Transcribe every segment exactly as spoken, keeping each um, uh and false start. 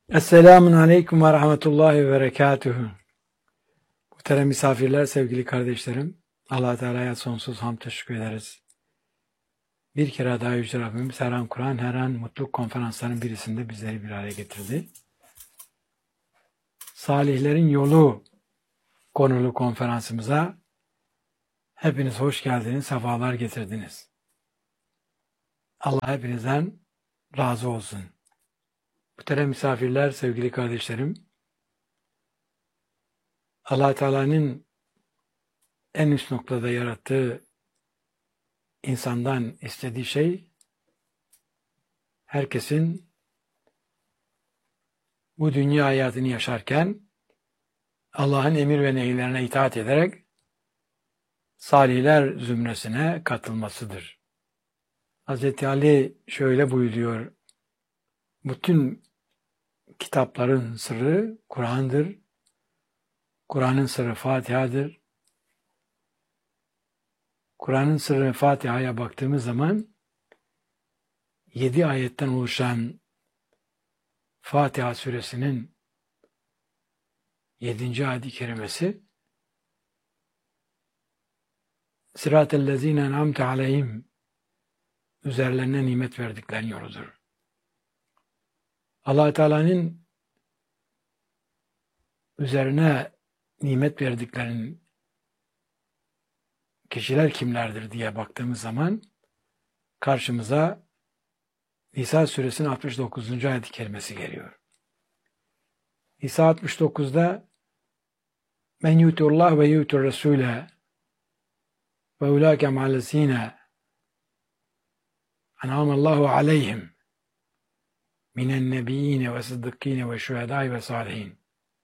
Esselamun Aleyküm ve Rahmetullahi ve Berekatühü. Muhterem misafirler, sevgili kardeşlerim, Allah-u Teala'ya sonsuz hamd teşekkür ederiz. Bir kere daha Yüce Rabbimiz her an Kur'an, her an mutluluk konferanslarının birisinde bizleri bir araya getirdi. Salihlerin Yolu konulu konferansımıza hepiniz hoş geldiniz, sefalar getirdiniz. Allah hepinizden razı olsun. Muhterem misafirler, sevgili kardeşlerim, Allah-u Teala'nın en üst noktada yarattığı insandan istediği şey, herkesin bu dünya hayatını yaşarken Allah'ın emir ve nehirlerine itaat ederek salihler zümresine katılmasıdır. Hazreti Ali şöyle buyuruyor: bütün kitapların sırrı Kur'an'dır. Kur'an'ın sırrı Fatiha'dır. Kur'an'ın sırrı Fatiha'ya baktığımız zaman yedi ayetten oluşan Fatiha suresinin yedinci ayet-i kerimesi Sıratellezine en'amte aleyhim, üzerlerine nimet verdiklerin yoludur. Allah-u Teala'nın üzerine nimet verdiklerinin kişiler kimlerdir diye baktığımız zaman karşımıza Nisa suresinin altmış dokuzuncu ayet-i kerimesi geliyor. Nisa altmış dokuzda men yu'tullah ve yu'tur resule ve ulâke ma'allezîne en'amallahu aleyhim minen nebiyyine ve sıddıkkîne ve şühedâi ve sâlihin.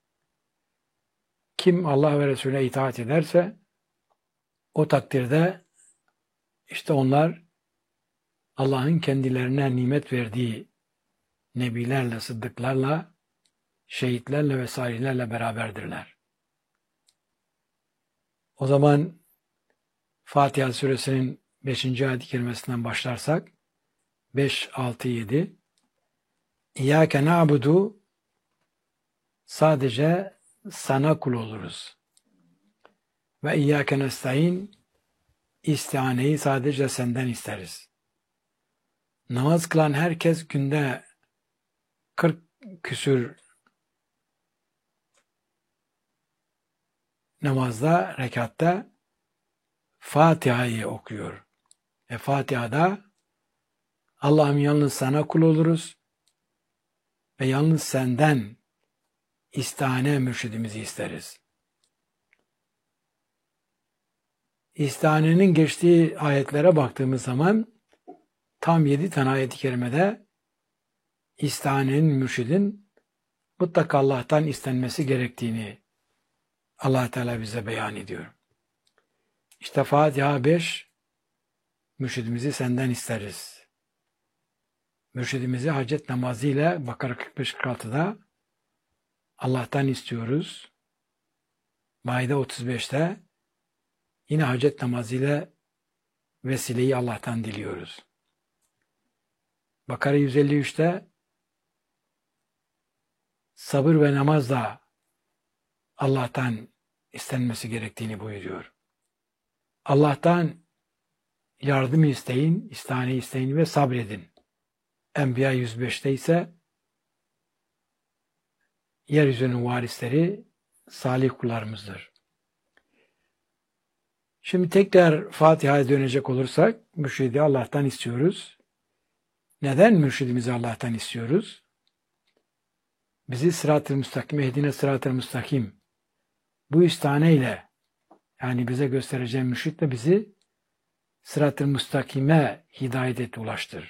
Kim Allah ve Resulüne itaat ederse o takdirde işte onlar Allah'ın kendilerine nimet verdiği nebilerle, sıddıklarla, şehitlerle ve salihlerle beraberdirler. O zaman Fatiha suresinin beşinci ayet-i kerimesinden başlarsak beş, altı, yedi İyyâke na'budu, sadece sana kul oluruz. Ve İyyâke nestaîn, istianeyi sadece senden isteriz. Namaz kılan herkes günde kırk küsür namazda, rekatta Fatiha'yı okuyor. Ve Fatiha'da Allah'ım yalnız sana kul oluruz ve yalnız senden istihane mürşidimizi isteriz. İstihanenin geçtiği ayetlere baktığımız zaman tam yedi tane ayet-i kerimede istihanenin, mürşidin mutlaka Allah'tan istenmesi gerektiğini Allah Teala bize beyan ediyor. İşte Fatiha beş, mürşidimizi senden isteriz. Mürşidimizi hacet namazı ile Bakara kırk beş kırk altıda Allah'tan istiyoruz. Maide otuz beşte yine hacet namazı ile vesileyi Allah'tan diliyoruz. Bakara yüz elli üçte sabır ve namazla Allah'tan istenmesi gerektiğini buyuruyor. Allah'tan yardım isteyin, istihane isteyin ve sabredin. Enbiya yüz beşte ise yeryüzünün varisleri salih kullarımızdır. Şimdi tekrar Fatiha'ya dönecek olursak mürşidi Allah'tan istiyoruz. Neden mürşidimizi Allah'tan istiyoruz? Bizi sırat-ı müstakim, ehdine sırat-ı müstakim, bu istihaneyle, yani bize göstereceği mürşitle bizi sırat-ı müstakime hidayet et, ulaştır.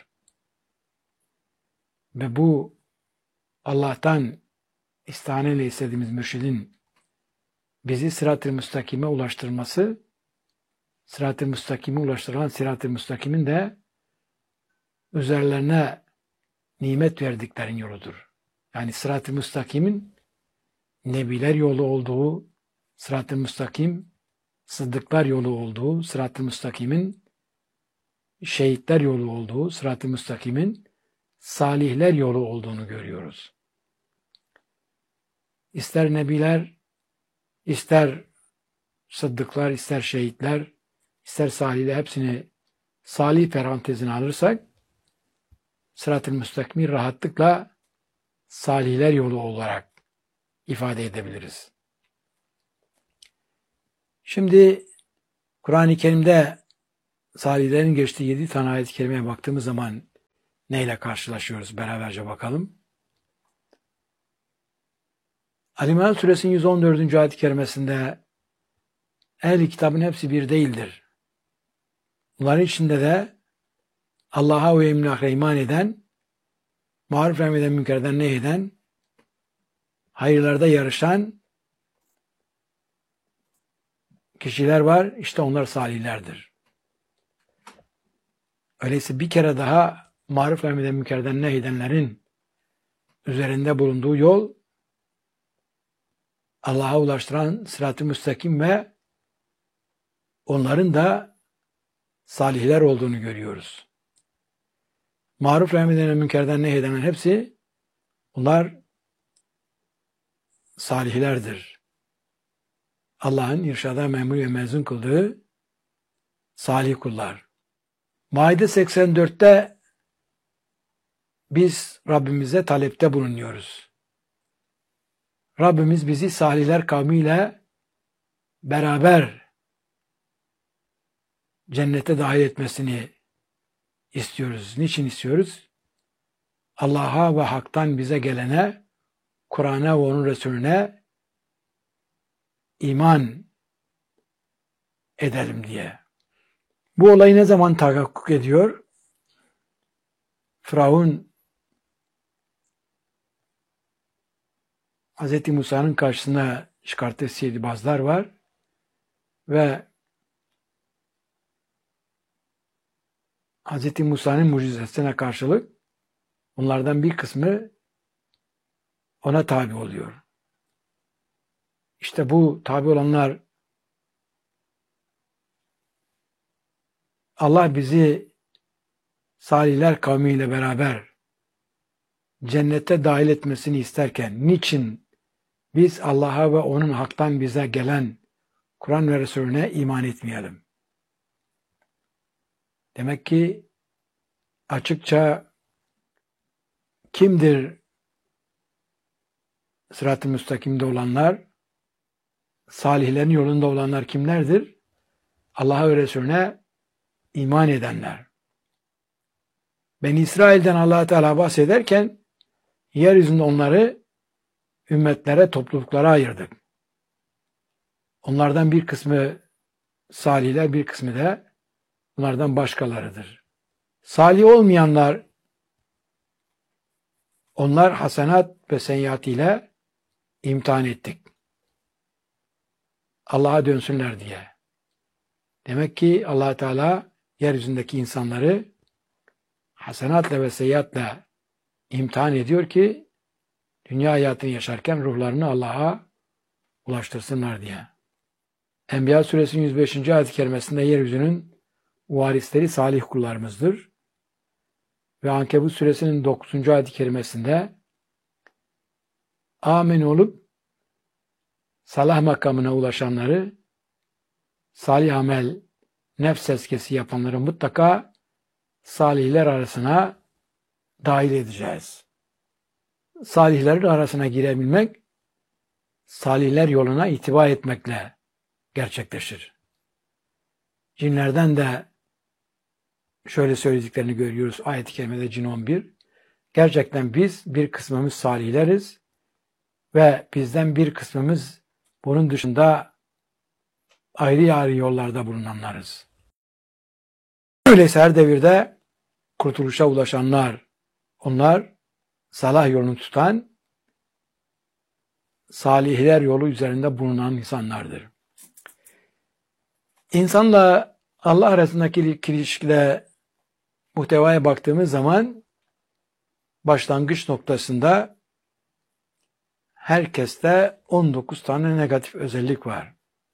Ve bu Allah'tan istihaneyle istediğimiz mürşidin bizi sırat-ı müstakime ulaştırması, sırat-ı müstakime ulaştırılan sırat-ı müstakimin de üzerlerine nimet verdiklerin yoludur. Yani sırat-ı müstakimin nebiler yolu olduğu, sırat-ı müstakim sıddıklar yolu olduğu, sırat-ı müstakimin şehitler yolu olduğu, sırat-ı müstakimin salihler yolu olduğunu görüyoruz. ister nebiler, ister sıddıklar, ister şehitler, ister salihler, hepsini salih parantezine alırsak sırat-ı müstakimi rahatlıkla salihler yolu olarak ifade edebiliriz. Şimdi Kur'an-ı Kerim'de salihlerin geçtiği yedi tane ayet-i kerimeye baktığımız zaman neyle karşılaşıyoruz? Beraberce bakalım. Ali-İmran Suresinin yüz on dördüncü ayet-i kerimesinde ehl-i kitabın hepsi bir değildir. Bunların içinde de Allah'a ve emri ahire iman eden, maruf emreden münkerden nehyeden, hayırlarda yarışan kişiler var. İşte onlar salihlerdir. Öyleyse bir kere daha maruf emreden münkerden nehyedenlerin üzerinde bulunduğu yol Allah'a ulaştıran sırat-ı müstakim ve onların da salihler olduğunu görüyoruz. Maruf emreden münkerden nehyedenlerin hepsi onlar salihlerdir. Allah'ın irşada memur ve mezun kıldığı salih kullar. Maide seksen dörtte biz Rabbimize talepte bulunuyoruz. Rabbimiz bizi salihler kavmiyle beraber cennete dahil etmesini istiyoruz. Niçin istiyoruz? Allah'a ve haktan bize gelene, Kur'an'a ve onun Resulüne iman edelim diye. Bu olay ne zaman tahakkuk ediyor? Firavun Hz. Musa'nın karşısına çıkarttığı sihirbazlar var ve Hz. Musa'nın mucizesine karşılık onlardan bir kısmı ona tabi oluyor. İşte bu tabi olanlar Allah bizi salihler kavmiyle beraber cennete dahil etmesini isterken niçin biz Allah'a ve onun haktan bize gelen Kur'an ve Resulüne iman etmeyelim? Demek ki açıkça kimdir sırat-ı müstakimde olanlar? Salihlerin yolunda olanlar kimlerdir? Allah'a ve Resulüne iman edenler. Beni İsrail'den Allah Teala bahsederken yeryüzünde onları ümmetlere, topluluklara ayırdık. Onlardan bir kısmı salihler, bir kısmı da bunlardan başkalarıdır. Salih olmayanlar, onlar hasenat ve seyyiat ile imtihan ettik. Allah'a dönsünler diye. Demek ki Allah Teala yeryüzündeki insanları hasenatla ve seyyiatla imtihan ediyor ki dünya hayatını yaşarken ruhlarını Allah'a ulaştırsınlar diye. Enbiya suresinin yüz beşinci ayet-i kerimesinde yeryüzünün varisleri salih kullarımızdır. Ve Ankebut suresinin dokuzuncu ayet-i kerimesinde amin olup salah makamına ulaşanları, salih amel, nefs eskesi yapanları mutlaka salihler arasına dahil edeceğiz. Salihlerin arasına girebilmek, salihler yoluna itibar etmekle gerçekleşir. Cinlerden de şöyle söylediklerini görüyoruz ayet-i kerimede Cin on bir. Gerçekten biz bir kısmımız salihleriz ve bizden bir kısmımız bunun dışında ayrı ayrı yollarda bulunanlarız. Öyleyse her devirde kurtuluşa ulaşanlar, onlar salah yolunu tutan, salihler yolu üzerinde bulunan insanlardır. İnsanla Allah arasındaki ilişkide muhtevaya baktığımız zaman başlangıç noktasında herkeste on dokuz tane negatif özellik var.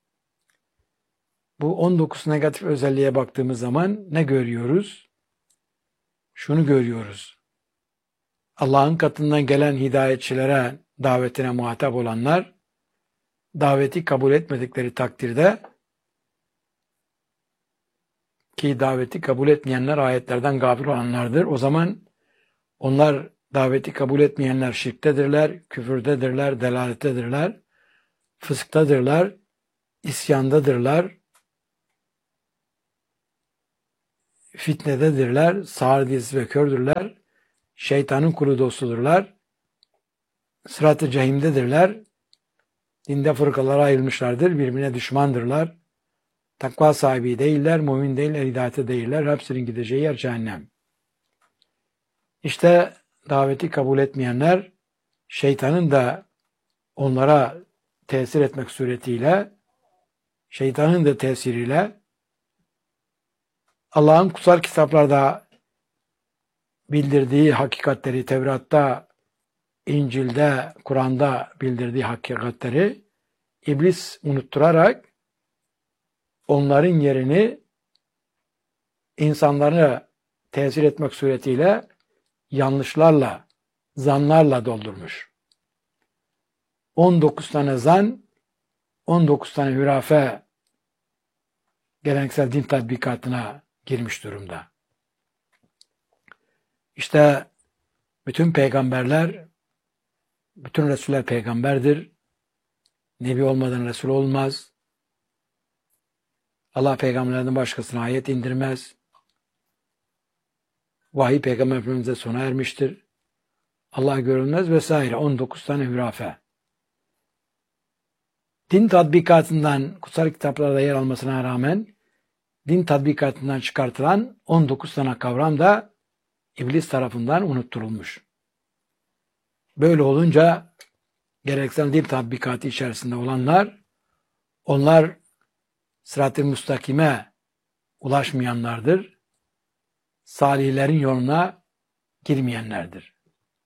Bu on dokuz negatif özelliğe baktığımız zaman ne görüyoruz? Şunu görüyoruz. Allah'ın katından gelen hidayetçilere davetine muhatap olanlar, daveti kabul etmedikleri takdirde, ki daveti kabul etmeyenler ayetlerden gafil olanlardır. O zaman onlar daveti kabul etmeyenler şirktedirler, küfürdedirler, delalettedirler, fısktadırlar, isyandadırlar, fitnededirler, sağır dilsiz ve kördürler, şeytanın kulu dostudurlar, sırat-ı cehimdedirler, dinde fırkalara ayrılmışlardır, birbirine düşmandırlar, takva sahibi değiller, mümin değiller, hidayete değiller, hepsinin gideceği yer cehennem. İşte daveti kabul etmeyenler, şeytanın da onlara tesir etmek suretiyle, şeytanın da tesiriyle, Allah'ın kutsal kitaplarda bildirdiği hakikatleri, Tevrat'ta, İncil'de, Kur'an'da bildirdiği hakikatleri iblis unutturarak onların yerini insanları tesir etmek suretiyle yanlışlarla, zanlarla doldurmuş. on dokuz tane zan, on dokuz tane hürafe geleneksel din tatbikatına girmiş durumda. İşte bütün peygamberler, bütün Resuller peygamberdir. Nebi olmadan Resul olmaz. Allah peygamberlerden başkasına ayet indirmez. Vahiy peygamber efendimize sona ermiştir. Allah görünmez vesaire. on dokuz tane hürafe. Din tatbikatından kutsal kitaplarda yer almasına rağmen din tatbikatından çıkartılan on dokuz tane kavram da iblis tarafından unutturulmuş. Böyle olunca gereksel din tatbikatı içerisinde olanlar, onlar sırat-ı müstakime ulaşmayanlardır. Salihlerin yoluna girmeyenlerdir.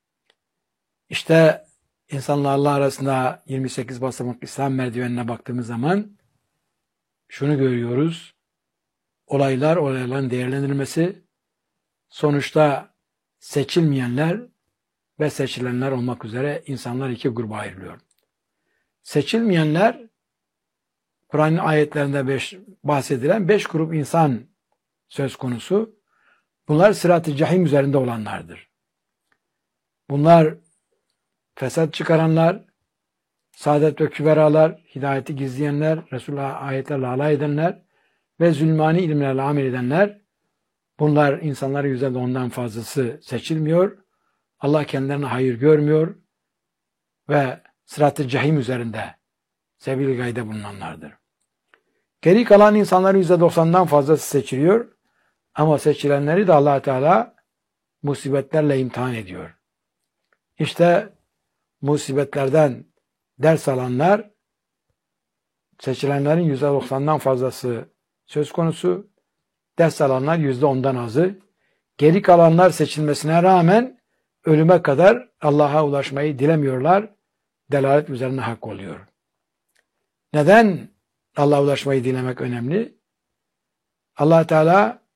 İşte insanlarla arasında yirmi sekiz basamak İslam merdivenine baktığımız zaman şunu görüyoruz. Olaylar, olayların değerlendirilmesi, sonuçta seçilmeyenler ve seçilenler olmak üzere insanlar iki gruba ayrılıyor. Seçilmeyenler, Kur'an'ın ayetlerinde beş, bahsedilen beş grup insan söz konusu. Bunlar sırat-ı cehim üzerinde olanlardır. Bunlar fesat çıkaranlar, saadet ve küberalar, hidayeti gizleyenler, Resulullah ayetlerle alay edenler ve zulmani ilimlerle amel edenler. Bunlar insanların yüzde ondan fazlası seçilmiyor. Allah kendilerine hayır görmüyor ve sırat-ı cehim üzerinde sebil gayde bulunanlardır. Geri kalan insanların yüzde doksandan fazlası seçiliyor. Ama seçilenleri de Allah Teala musibetlerle imtihan ediyor. İşte musibetlerden ders alanlar, seçilenlerin yüzde doksandan fazlası söz konusu, ders alanlar yüzde ondan azı. Geri kalanlar seçilmesine rağmen ölüme kadar Allah'a ulaşmayı dilemiyorlar. Delalet üzerine hak oluyor. Neden Allah'a ulaşmayı dilemek önemli? Allah Teala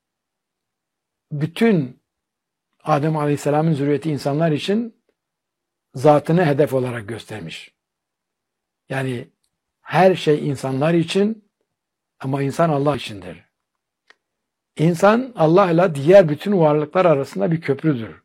bütün Adem Aleyhisselam'ın zürriyeti insanlar için zatını hedef olarak göstermiş. Yani her şey insanlar için ama insan Allah içindir. İnsan Allah ile diğer bütün varlıklar arasında bir köprüdür.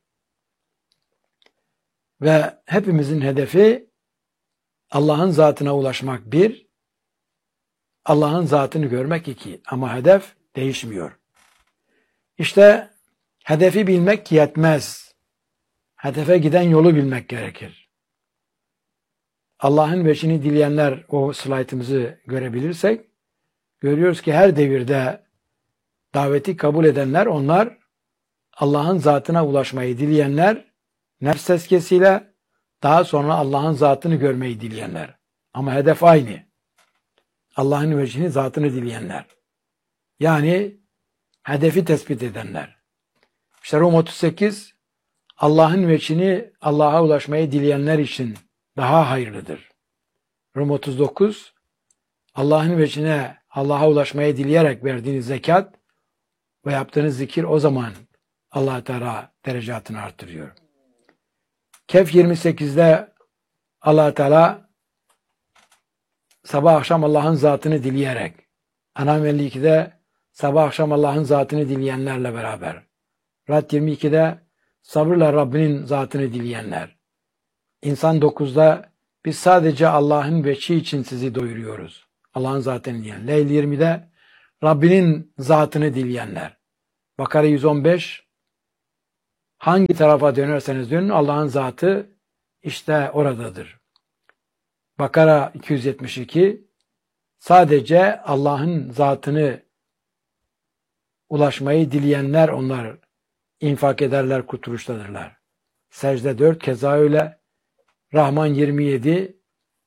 Ve hepimizin hedefi Allah'ın zatına ulaşmak bir, Allah'ın zatını görmek iki. Ama hedef değişmiyor. İşte hedefi bilmek yetmez. Hedefe giden yolu bilmek gerekir. Allah'ın veçhini dileyenler, o slaytımızı görebilirsek, görüyoruz ki her devirde daveti kabul edenler, onlar Allah'ın zatına ulaşmayı dileyenler, nefs tezkiyesiyle daha sonra Allah'ın zatını görmeyi dileyenler. Ama hedef aynı. Allah'ın veçhini, zatını dileyenler. Yani hedefi tespit edenler. İşte Rum otuz sekiz, Allah'ın veçhini, Allah'a ulaşmayı dileyenler için daha hayırlıdır. Rum otuz dokuz, Allah'ın veçhine, Allah'a ulaşmayı dileyerek verdiğiniz zekat ve yaptığınız zikir o zaman Allah Teala derecatını artırıyor. Kehf yirmi sekizde Allah Teala sabah akşam Allah'ın zatını dileyerek, En'am elli ikide sabah akşam Allah'ın zatını dileyenlerle beraber, Rad yirmi ikide sabırla Rabbinin zatını dileyenler, İnsan dokuzda biz sadece Allah'ın veçhi için sizi doyuruyoruz. Allah'ın zatını dileyen. Leyl yirmide Rabbinin zatını dileyenler. Bakara yüz on beş hangi tarafa dönerseniz dönün Allah'ın zatı işte oradadır. Bakara iki yüz yetmiş iki sadece Allah'ın zatını ulaşmayı dileyenler onlar infak ederler, kurtuluştadırlar. Secde dört keza öyle. Rahman yirmi yedi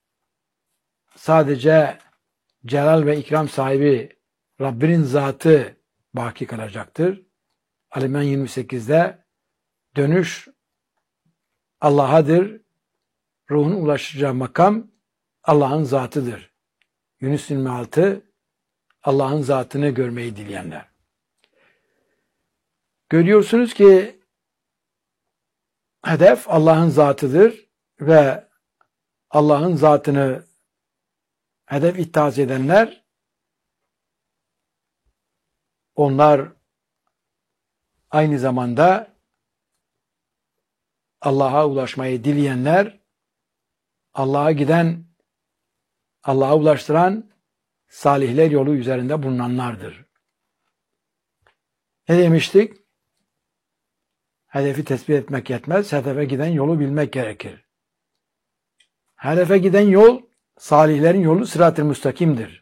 sadece celal ve ikram sahibi Rabbinin zatı baki kalacaktır. Ali-İmran yirmi sekizde dönüş Allah'adır. Ruhun ulaşacağı makam Allah'ın zatıdır. Yunus yirmi altı Allah'ın zatını görmeyi dileyenler. Görüyorsunuz ki hedef Allah'ın zatıdır ve Allah'ın zatını hedef ittihaz edenler onlar aynı zamanda Allah'a ulaşmayı dileyenler, Allah'a giden, Allah'a ulaştıran salihler yolu üzerinde bulunanlardır. Ne demiştik? Hedefi tespit etmek yetmez, hedefe giden yolu bilmek gerekir. Hedefe giden yol, salihlerin yolu sırat-ı müstakimdir.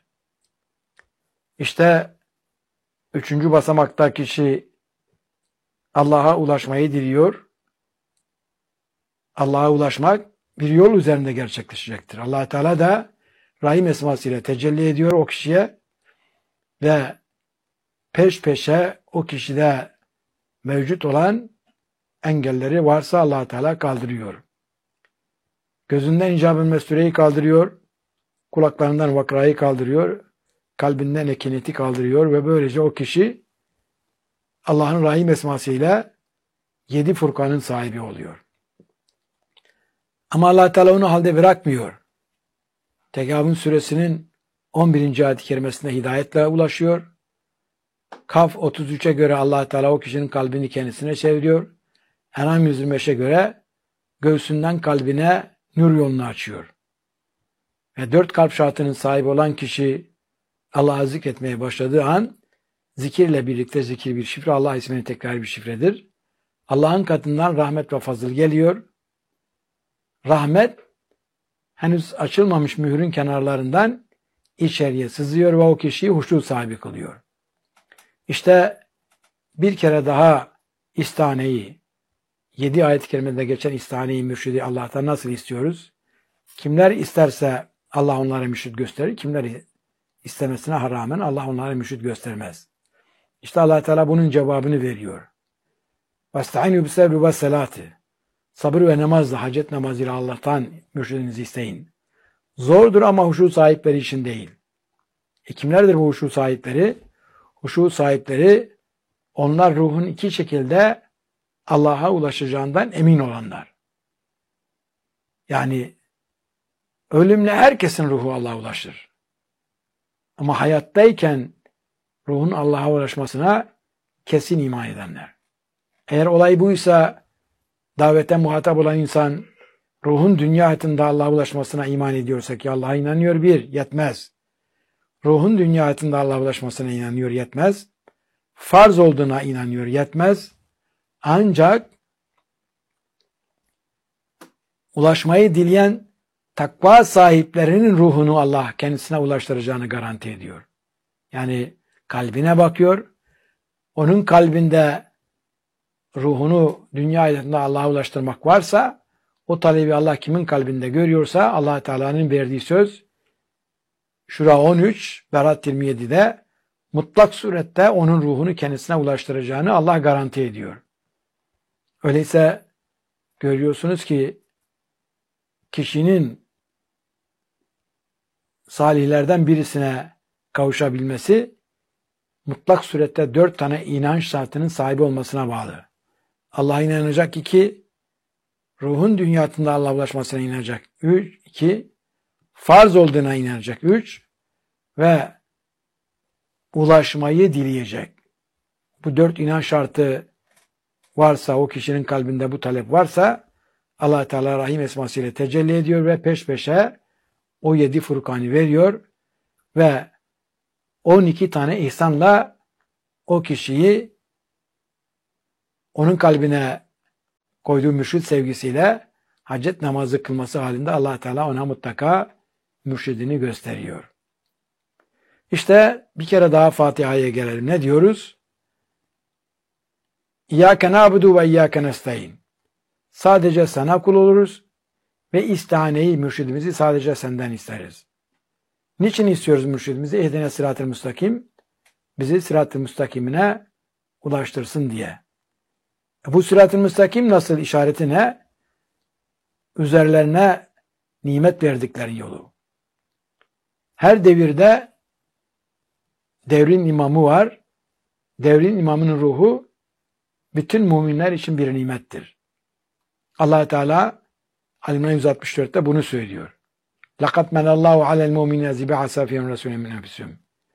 İşte üçüncü basamakta kişi Allah'a ulaşmayı diliyor. Allah'a ulaşmak bir yol üzerinde gerçekleşecektir. Allah Teala da Rahim esmasıyla tecelli ediyor o kişiye ve peş peşe o kişide mevcut olan engelleri varsa Allah Teala kaldırıyor. Gözünden icab-ı mestureyi kaldırıyor, kulaklarından vakrayı kaldırıyor, kalbinden ekineti kaldırıyor ve böylece o kişi Allah'ın Rahim esmasıyla yedi Furkan'ın sahibi oluyor. Ama Allah Teala onu halde bırakmıyor. Tegabun suresinin on birinci ayet-i kerimesine hidayetle ulaşıyor. Kaf otuz üçe göre Allah Teala o kişinin kalbini kendisine çeviriyor. En'am yüz yirmi beşe göre göğsünden kalbine nur yolunu açıyor. Ve dört kalp şartının sahibi olan kişi Allah'ı zikretmeye başladığı an zikirle birlikte zikir bir şifre, Allah ismini tekrar bir şifredir. Allah'ın katından rahmet ve fazıl geliyor. Rahmet henüz açılmamış mührün kenarlarından içeriye sızıyor ve o kişiyi huşu sahibi kılıyor. İşte bir kere daha istaneyi, yedi ayet-i kerimede geçen istaneyi, mürşidi Allah'tan nasıl istiyoruz? Kimler isterse Allah onlara mürşid gösterir, kimler istemesine rağmen Allah onlara mürşid göstermez. İşte Allah Teala bunun cevabını veriyor. وَاسْتَعِنُوا بِالصَّبْرِ وَالصَّلَاةِ Sabır ve namazla, hacet namazıyla Allah'tan mürşidinizi isteyin. Zordur ama huşu sahipleri için değil. E kimlerdir bu huşu sahipleri? Huşu sahipleri onlar ruhun iki şekilde Allah'a ulaşacağından emin olanlar. Yani ölümle herkesin ruhu Allah'a ulaşır. Ama hayattayken ruhun Allah'a ulaşmasına kesin iman edenler. Eğer olay buysa davete muhatap olan insan ruhun dünya hayatında Allah'a ulaşmasına iman ediyorsa ki Allah'a inanıyor bir, yetmez. Ruhun dünya hayatında Allah'a ulaşmasına inanıyor, yetmez. Farz olduğuna inanıyor, yetmez. Ancak ulaşmayı dileyen takva sahiplerinin ruhunu Allah kendisine ulaştıracağını garanti ediyor. Yani kalbine bakıyor, onun kalbinde ruhunu dünya hayatında Allah'a ulaştırmak varsa, o talebi Allah kimin kalbinde görüyorsa Allah Teala'nın verdiği söz Şura on üç, Berat yirmi yedi'de mutlak surette onun ruhunu kendisine ulaştıracağını Allah garanti ediyor. Öyleyse görüyorsunuz ki kişinin salihlerden birisine kavuşabilmesi mutlak surette dört tane inanç şartının sahibi olmasına bağlı. Allah'a inanacak iki, ruhun dünyasında Allah'a ulaşmasına inanacak. Üç, iki, farz olduğuna inanacak. Üç, ve ulaşmayı dileyecek. Bu dört inanç şartı varsa, o kişinin kalbinde bu talep varsa, Allah Teala Rahim esmasıyla tecelli ediyor ve peş peşe o yedi Furkan'ı veriyor ve on iki tane ihsanla o kişiyi onun kalbine koyduğu mürşid sevgisiyle hacet namazı kılması halinde Allah Teala ona mutlaka mürşidini gösteriyor. İşte bir kere daha Fatiha'ya gelelim. Ne diyoruz? İyyâke nâbudu ve iyyâke nestaîn. Sadece sana kul oluruz ve istihaneyi, mürşidimizi sadece senden isteriz. Niçin istiyoruz mürşidimizi? İhdine sırat-ı müstakim. Bizi sırat-ı müstakimine ulaştırsın diye. Bu sırat-ı müstakim nasıl, işareti ne? Üzerlerine nimet verdiklerin yolu. Her devirde devrin imamı var. Devrin imamının ruhu bütün müminler için bir nimettir. Allah Teala Ali yüz altmış dörtte bunu söylüyor. لَقَدْ مَنَ اللّٰهُ عَلَى الْمُؤْمِنِينَ ذِي بَعَثَ فِيهِمْ رَسُولًا مِنْ أَنْفُسِهِمْ.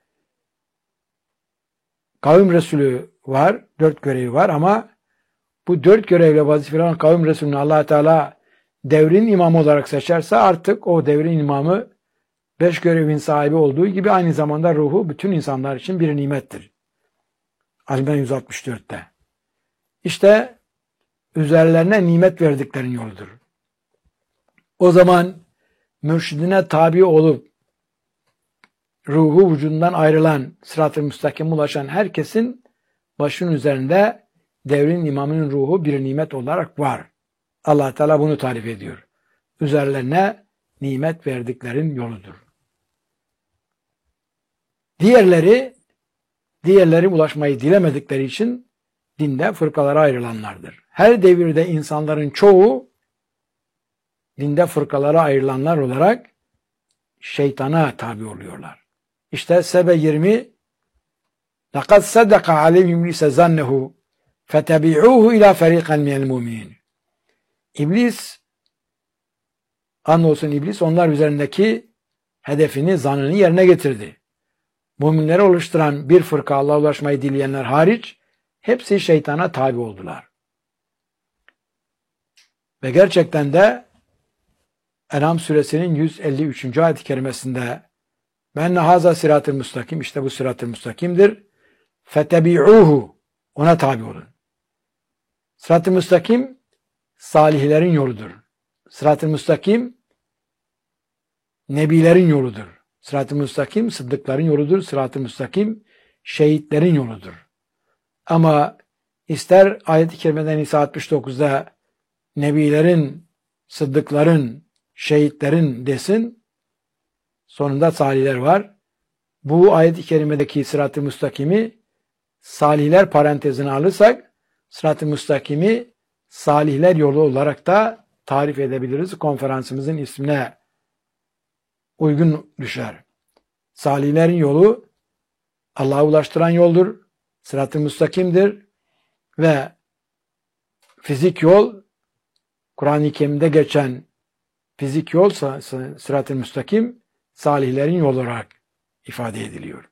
Kavim Resulü var, dört görevi var ama bu dört görevle vazifeli olan kavim Resulü'nü Allah Teala devrin imamı olarak seçerse artık o devrin imamı beş görevin sahibi olduğu gibi aynı zamanda ruhu bütün insanlar için bir nimettir. Ali yüz altmış dörtte. İşte üzerlerine nimet verdiklerin yoludur. O zaman mürşidine tabi olup ruhu vücudundan ayrılan, sırat-ı müstakim ulaşan herkesin başının üzerinde devrin imamının ruhu bir nimet olarak var. Allah Teala bunu tarif ediyor. Üzerlerine nimet verdiklerin yoludur. Diğerleri, diğerleri ulaşmayı dilemedikleri için dinde fırkalara ayrılanlardır. Her devirde insanların çoğu dinde fırkalara ayrılanlar olarak şeytana tabi oluyorlar. İşte Sebe yirmi لَقَدْ صَدَّقَ عَلَيْهِمْ لِسَ زَنَّهُ فَتَبِعُوهُ اِلَى فَرِيقًا مِنَ الْمُؤْمِنِينَ. İblis, andolsun iblis onlar üzerindeki hedefini, zanını yerine getirdi. Müminleri oluşturan bir fırka, Allah'a ulaşmayı dileyenler hariç hepsi şeytana tabi oldular. Ve gerçekten de En'am suresinin yüz elli üçüncü ayet-i kerimesinde "Menne haza sırat-ı müstakim", işte bu sırat-ı müstakimdir. "Fetebi'uhu", ona tabi olun. Sırat-ı müstakim salihlerin yoludur. Sırat-ı müstakim nebilerin yoludur. Sırat-ı müstakim sıddıkların yoludur. Sırat-ı müstakim şehitlerin yoludur. Ama ister ayet-i kerimeden Nisa altmış dokuzda nebilerin, sıddıkların, şehitlerin desin, sonunda salihler var. Bu ayet-i kerimedeki sırat-ı müstakimi salihler parantezine alırsak sırat-ı müstakimi salihler yolu olarak da tarif edebiliriz. Konferansımızın ismine uygun düşer. Salihlerin yolu Allah'a ulaştıran yoldur. Sırat-ı müstakimdir ve fizik yol, Kur'an-ı Kerim'de geçen fizik yol, sırat-ı müstakim salihlerin yolu olarak ifade ediliyor.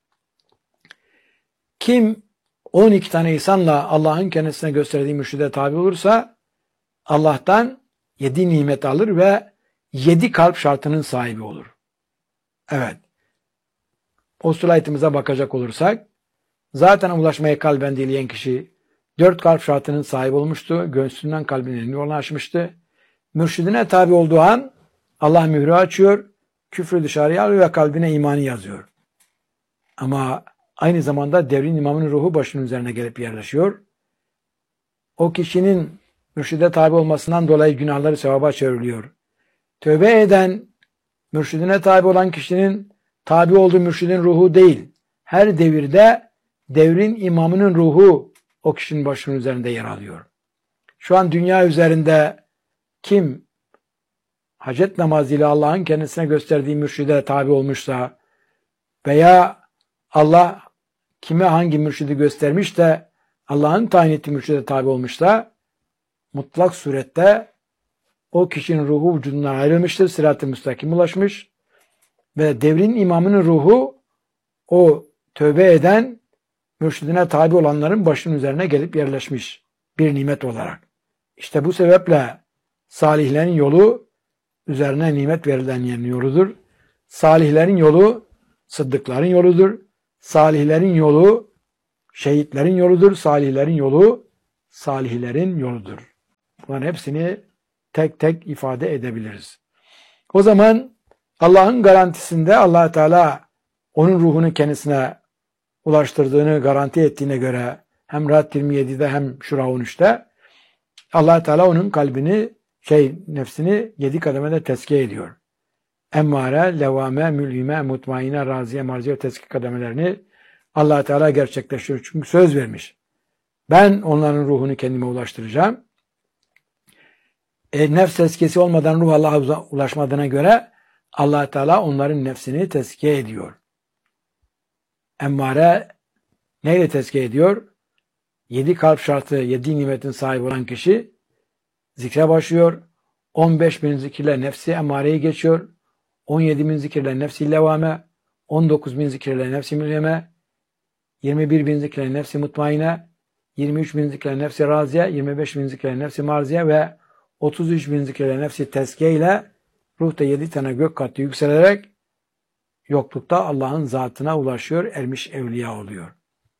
Kim on iki tane insanla Allah'ın kendisine gösterdiği mürşide tabi olursa Allah'tan yedi nimet alır ve yedi kalp şartının sahibi olur. Evet. Postulaytımıza bakacak olursak zaten ulaşmaya kalben dileyen kişi dört kalp şartının sahibi olmuştu. Gönlünden kalbinin yolunu açmıştı. Mürşidine tabi olduğu an Allah mührü açıyor, küfrü dışarıya alıyor ve kalbine imanı yazıyor. Ama aynı zamanda devrin imamının ruhu başının üzerine gelip yerleşiyor. O kişinin mürşide tabi olmasından dolayı günahları sevaba çevriliyor. Tövbe eden, mürşidine tabi olan kişinin tabi olduğu mürşidin ruhu değil, her devirde devrin imamının ruhu o kişinin başının üzerinde yer alıyor. Şu an dünya üzerinde kim hacet namazıyla Allah'ın kendisine gösterdiği mürşide tabi olmuşsa veya Allah kime hangi mürşidi göstermiş de Allah'ın tayin ettiği mürşide tabi olmuşsa mutlak surette o kişinin ruhu vücudundan ayrılmıştır. Sırat-ı müstakim ulaşmış. Ve devrin imamının ruhu o tövbe eden, mürşidine tabi olanların başının üzerine gelip yerleşmiş bir nimet olarak. İşte bu sebeple salihlerin yolu üzerine nimet verilen yerin yoludur. Salihlerin yolu sıddıkların yoludur. Salihlerin yolu şehitlerin yoludur. Salihlerin yolu salihlerin yoludur. Bunların hepsini tek tek ifade edebiliriz. O zaman Allah'ın garantisinde Allah Teala onun ruhunu kendisine ulaştırdığını garanti ettiğine göre hem Rad yirmi yedi'de hem Şura on üç'te Allah Teala onun kalbini, şey nefsini yedi kademede tezkiye ediyor. Emmare, levame, mülhime, mutmaine, raziye, marziye tezkiye kademelerini Allah Teala gerçekleştiriyor. Çünkü söz vermiş. Ben onların ruhunu kendime ulaştıracağım. E, nefs tezkiyesi olmadan ruh Allah'a ulaşmadığına göre Allah Teala onların nefsini tezkiye ediyor. Emmare neyle tezkiye ediyor? Yedi kalp şartı, yedi nimetin sahibi olan kişi zikre başlıyor. on beş bin zikirle nefsi emmareyi geçiyor. on yedi bin zikirle nefsi levame, on dokuz bin zikirle nefsi mülheme, yirmi bir bin zikirle nefsi mutmaine, yirmi üç bin zikirle nefsi raziye, yirmi beş bin zikirle nefsi marziye ve otuz üç bin zikirle nefsi tezkiye ile ruhta yedi tane gök katı yükselerek yoklukta Allah'ın zatına ulaşıyor, ermiş evliya oluyor.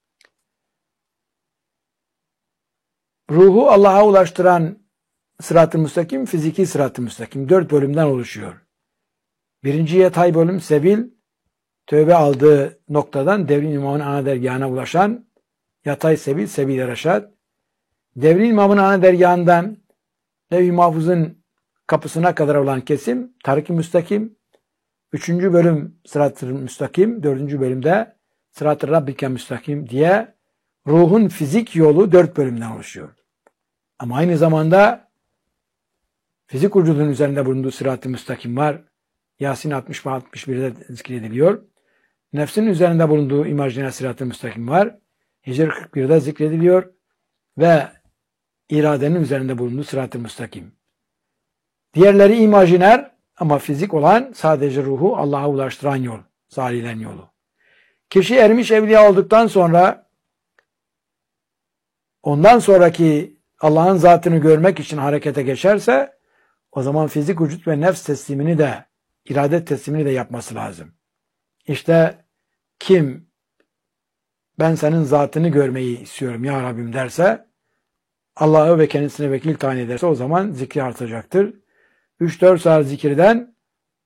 Ruhu Allah'a ulaştıran sırat-ı müstakim, fiziki sırat-ı müstakim. Dört bölümden oluşuyor. Birinci yatay bölüm sebil, tövbe aldığı noktadan devrin imamın ana dergahına ulaşan yatay sebil, sebil-i reşad. Devrin imamın ana dergahından Levh-i Mahfuz'un kapısına kadar olan kesim tarik-i müstakim. Üçüncü bölüm sırat-ı müstakim, dördüncü bölümde sırat-ı rabbike müstakim diye ruhun fizik yolu dört bölümden oluşuyor. Ama aynı zamanda fizik vücudun üzerinde bulunduğu sırat-ı müstakim var. Yasin altmış ve altmış bir'de zikrediliyor. Nefsin üzerinde bulunduğu imajiner sırat-ı müstakim var. Hicr kırk bir'de zikrediliyor. Ve iradenin üzerinde bulunduğu sırat-ı müstakim. Diğerleri imajiner ama fizik olan sadece ruhu Allah'a ulaştıran yol. Salihlerin yolu. Kişi ermiş evliya olduktan sonra ondan sonraki Allah'ın zatını görmek için harekete geçerse o zaman fizik vücut ve nefs teslimini de irade teslimini de yapması lazım. İşte kim ben senin zatını görmeyi istiyorum ya Rabbim derse Allah'ı ve kendisine vekil tayin ederse o zaman zikri artacaktır. üç dört saat zikirden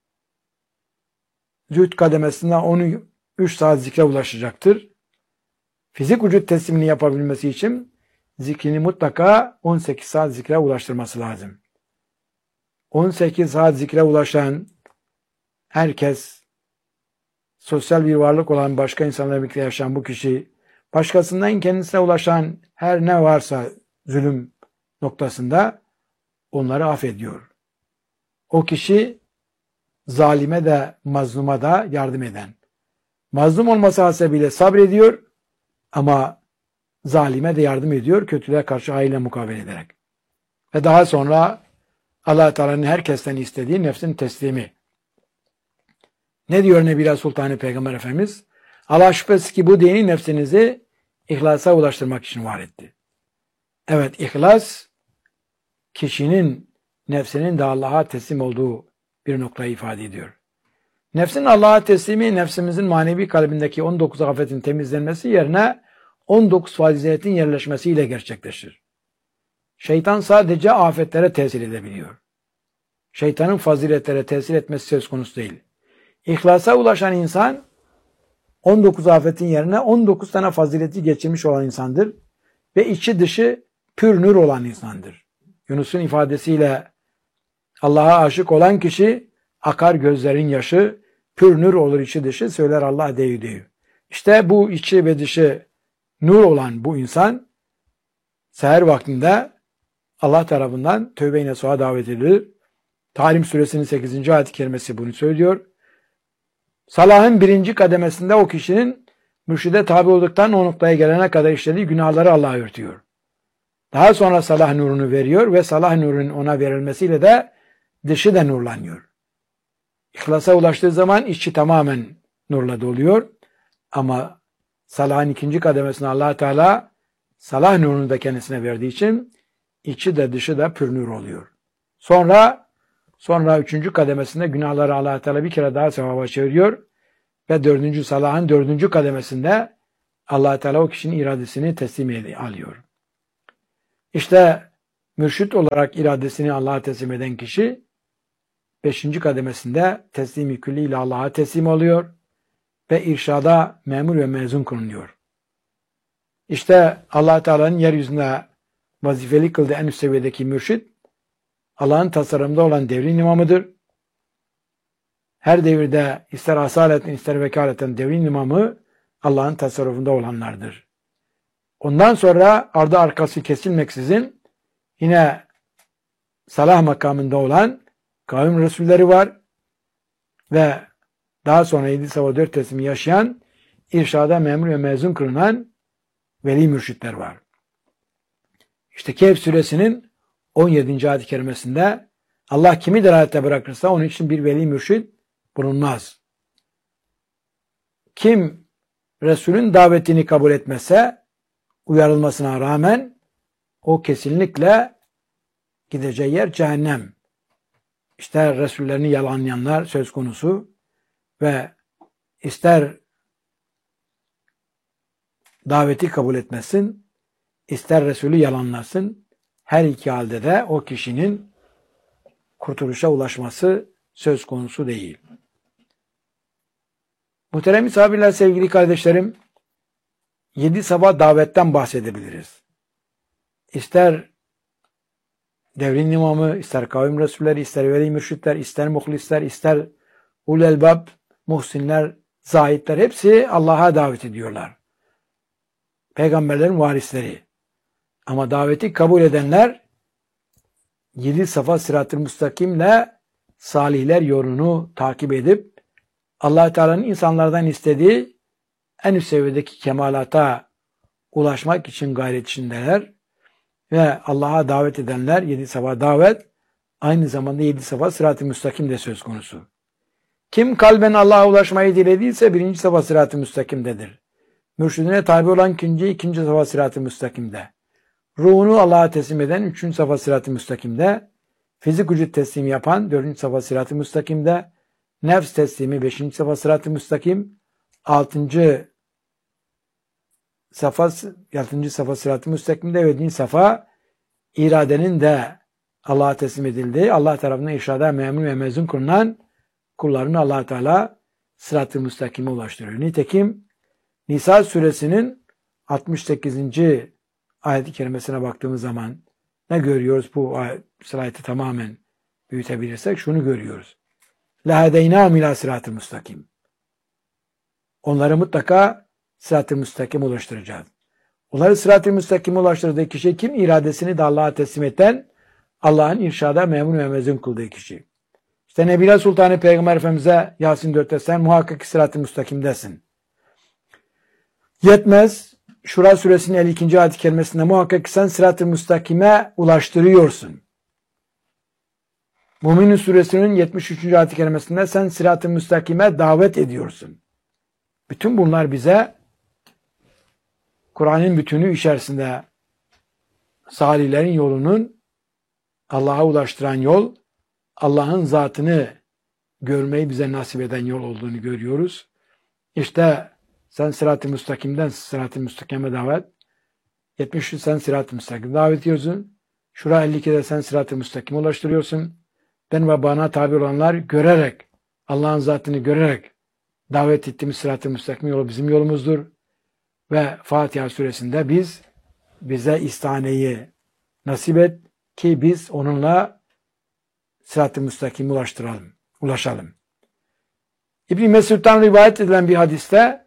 zühd kademesinden on üç saat zikre ulaşacaktır. Fizik vücut teslimini yapabilmesi için zikrini mutlaka on sekiz saat zikre ulaştırması lazım. on sekiz saat zikre ulaşan herkes, sosyal bir varlık olan başka insanlarla birlikte yaşayan bu kişi, başkasından kendisine ulaşan her ne varsa zulüm noktasında onları affediyor. O kişi zalime de mazluma da yardım eden. Mazlum olması hasebiyle sabrediyor ama zalime de yardım ediyor kötülüğe karşı hayırla mukabele ederek. Ve daha sonra Allah Teala'nın herkesten istediği nefsin teslimi. Ne diyor Nebila Sultanı Peygamber Efendimiz? Allah şüphesiz ki bu dini nefsinizi ihlasa ulaştırmak için var etti. Evet, ihlas kişinin nefsinin de Allah'a teslim olduğu bir noktayı ifade ediyor. Nefsin Allah'a teslimi, nefsimizin manevi kalbindeki on dokuz afetin temizlenmesi yerine on dokuz faziletin yerleşmesiyle gerçekleşir. Şeytan sadece afetlere tesir edebiliyor. Şeytanın faziletlere tesir etmesi söz konusu değil. İhlasa ulaşan insan on dokuz afetin yerine on dokuz tane fazileti geçirmiş olan insandır ve içi dışı pür nür olan insandır. Yunus'un ifadesiyle Allah'a aşık olan kişi akar gözlerin yaşı, pür nür olur içi dışı, söyler Allah deyü deyü. İşte bu içi ve dışı nur olan bu insan seher vaktinde Allah tarafından tövbe-i nasuha davet edilir. Tahrim suresinin sekizinci ayet-i kerimesi bunu söylüyor. Salahın birinci kademesinde o kişinin mürşide tabi olduktan o noktaya gelene kadar işlediği günahları Allah'a örtüyor. Daha sonra salah nurunu veriyor ve salah nurunun ona verilmesiyle de dışı da nurlanıyor. İhlasa ulaştığı zaman içi tamamen nurla doluyor. Ama salahın ikinci kademesine Allah Teala salah nurunu da kendisine verdiği için içi de dışı da pür nur oluyor. Sonra sonra üçüncü kademesinde günahları Allah Teala bir kere daha sevaba çeviriyor ve dördüncü salahın dördüncü kademesinde Allah Teala o kişinin iradesini teslim ediyor, alıyor. İşte mürşit olarak iradesini Allah'a teslim eden kişi beşinci kademesinde teslimi külliyle Allah'a teslim oluyor ve irşada memur ve mezun kılınuyor. İşte Allah Teala'nın yeryüzünde vazifeli kıldığı en üst seviyedeki mürşit Allah'ın tasarımda olan devrin imamıdır. Her devirde ister asaletten ister vekaleten devrin imamı Allah'ın tasarrufunda olanlardır. Ondan sonra ardı arkası kesilmeksizin yine salah makamında olan kavim resulleri var ve daha sonra yedi sava dört teslimi yaşayan irşada memur ve mezun kılınan veli mürşitler var. İşte Kehf suresinin on yedinci ayet-i kerimesinde Allah kimi dirayete bırakırsa onun için bir veli mürşit bulunmaz. Kim Resulün davetini kabul etmese uyarılmasına rağmen o kesinlikle gideceği yer cehennem. İster Resullerini yalanlayanlar söz konusu ve ister daveti kabul etmesin, ister Resulü yalanlasın, her iki halde de o kişinin kurtuluşa ulaşması söz konusu değil. Muhterem misafirler, sevgili kardeşlerim, yedi sabah davetten bahsedebiliriz. İster devrin imamı, ister kavim resulleri, ister veli mürşitler, ister muhlisler, ister ul elbab, muhsinler, zahitler hepsi Allah'a davet ediyorlar. Peygamberlerin varisleri. Ama daveti kabul edenler yedi safa sırat-ı müstakimle salihler yolunu takip edip Allah Teala'nın insanlardan istediği en üst seviyedeki kemalata ulaşmak için gayret içindeler. Ve Allah'a davet edenler yedi safa davet, aynı zamanda yedi safa sırat-ı müstakim de söz konusu. Kim kalben Allah'a ulaşmayı dilediyse birinci safa sırat-ı müstakimdedir. Mürşidine tabi olan ikinci, ikinci safa sırat-ı müstakimde. Ruhunu Allah'a teslim eden üçüncü safa sırat-ı müstakimde. Fizik vücut teslimi yapan dördüncü safa sırat-ı müstakimde. Nefs teslimi beşinci safa sırat-ı müstakim. Altıncı safa, altıncı safa sırat-ı müstakimde ve yedinci safa iradenin de Allah'a teslim edildiği, Allah tarafından irşada memnun ve mezun kılınan kullarını Allah Teala sırat-ı müstakime ulaştırıyor. Nitekim Nisa suresinin altmış sekizinci ayet-i kerimesine baktığımız zaman ne görüyoruz? Bu slaytı tamamen büyütebilirsek şunu görüyoruz. لَهَدَيْنَاهُمْ اِلٰى sırat-ı müstakim. Onları mutlaka sırat-ı müstakim ulaştıracağız. Onları sırat-ı müstakime ulaştırdığı kişi kim? İradesini de Allah'a teslim eden, Allah'ın irşada memnun ve mezun kıldığı kişi. İşte Nebila Sultanı Peygamber Efendimiz'e Yasin dörtte sen muhakkak sırat-ı müstakimdesin. Yetmez. Şura suresinin elli ikinci ayet-i kerimesinde muhakkak sen sırat-ı müstakime ulaştırıyorsun. Mümin suresinin yetmiş üçüncü ayet-i kerimesinde sen sırat-ı müstakime davet ediyorsun. Bütün bunlar bize Kur'an'ın bütünü içerisinde salihlerin yolunun Allah'a ulaştıran yol, Allah'ın zatını görmeyi bize nasip eden yol olduğunu görüyoruz. İşte sen sırat-ı müstakimden sırat-ı müstakime davet, yetmiş üç sen sırat-ı müstakime davet ediyorsun. Şura elli ikide sen sırat-ı müstakime ulaştırıyorsun. Ben ve bana tabi olanlar görerek, Allah'ın zatını görerek davet ettiğimiz sırat-ı müstakim yolu bizim yolumuzdur. Ve Fatiha suresinde biz bize istaneyi nasip et ki biz onunla sırat-ı müstakime ulaştıralım, ulaşalım. İbn-i Mesud'dan rivayet edilen bir hadiste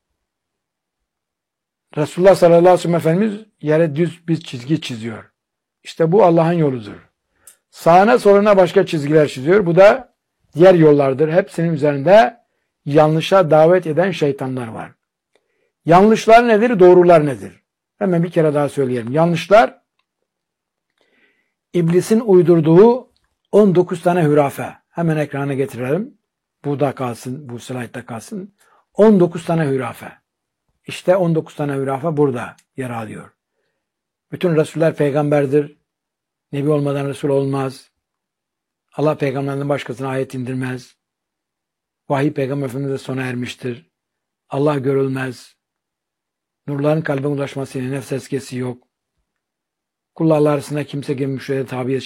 Resulullah sallallahu aleyhi ve sellem Efendimiz yere düz bir çizgi çiziyor. İşte bu Allah'ın yoludur. Sağına soluna başka çizgiler çiziyor. Bu da diğer yollardır. Hepsinin üzerinde yanlışa davet eden şeytanlar var. Yanlışlar nedir? Doğrular nedir? Hemen bir kere daha söyleyelim. Yanlışlar, iblisin uydurduğu on dokuz tane hürafe. Hemen ekrana getirelim. Bu da kalsın, bu slaytta kalsın. on dokuz tane hürafe. İşte on dokuz tane hürafe burada yer alıyor. Bütün Resuller peygamberdir. Nebi olmadan Resul olmaz. Allah peygamberden başkasına ayet indirmez. Vahiy peygamber efendimize sona ermiştir. Allah görülmez. Nurların kalbe ulaşmasıyla nefs eskisi yok. Kullarla arasında kimse gibi müşride tabiyet